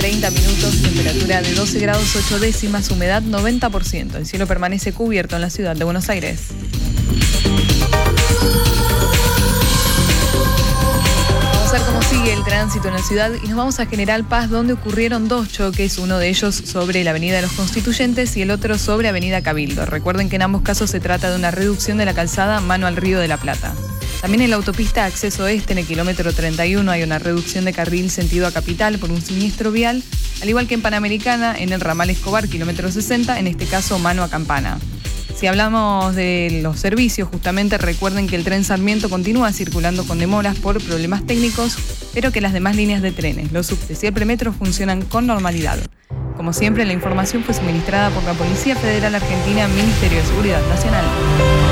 30 minutos, temperatura de 12 grados 8 décimas, humedad 90%. El cielo permanece cubierto en la ciudad de Buenos Aires. Vamos a ver cómo sigue el tránsito en la ciudad y nos vamos a General Paz, donde ocurrieron dos choques, uno de ellos sobre la Avenida de los Constituyentes y el otro sobre Avenida Cabildo. Recuerden que en ambos casos se trata de una reducción de la calzada mano al Río de la Plata. También en la autopista Acceso Este, en el kilómetro 31, hay una reducción de carril sentido a Capital por un siniestro vial, al igual que en Panamericana, en el ramal Escobar, kilómetro 60, en este caso mano a Campana. Si hablamos de los servicios, justamente recuerden que el tren Sarmiento continúa circulando con demoras por problemas técnicos, pero que las demás líneas de trenes, los subtes y el premetro funcionan con normalidad. Como siempre, la información fue suministrada por la Policía Federal Argentina, Ministerio de Seguridad Nacional.